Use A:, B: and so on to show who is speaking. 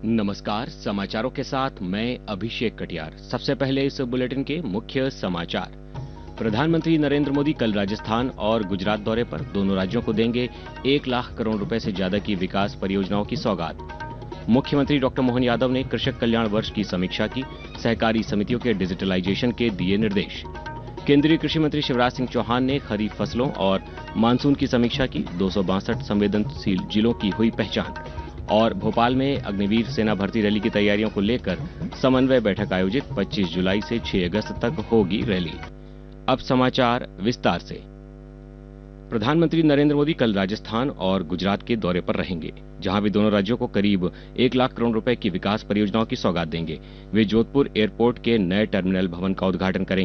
A: नमस्कार, समाचारों के साथ मैं अभिषेक कटियार। सबसे पहले इस बुलेटिन के मुख्य समाचार। प्रधानमंत्री नरेंद्र मोदी कल राजस्थान और गुजरात दौरे पर दोनों राज्यों को देंगे 1 लाख करोड़ रुपए से ज्यादा की विकास परियोजनाओं की सौगात। मुख्यमंत्री डॉक्टर मोहन यादव ने कृषक कल्याण वर्ष की समीक्षा की, सहकारी समितियों के डिजिटलाइजेशन के दिए निर्देश। केंद्रीय कृषि मंत्री शिवराज सिंह चौहान ने खरीफ फसलों और मानसून की समीक्षा की, 262 संवेदनशील जिलों की हुई पहचान। और भोपाल में अग्निवीर सेना भर्ती रैली की तैयारियों को लेकर समन्वय बैठक आयोजित, 25 जुलाई से 6 अगस्त तक होगी रैली। अब समाचार विस्तार से। प्रधानमंत्री नरेंद्र मोदी कल राजस्थान और गुजरात के दौरे पर रहेंगे, जहां वे दोनों राज्यों को करीब 1 लाख करोड़ रुपए की विकास परियोजनाओं की सौगात देंगे। वे जोधपुर एयरपोर्ट के नए टर्मिनल भवन का उद्घाटन करेंगे।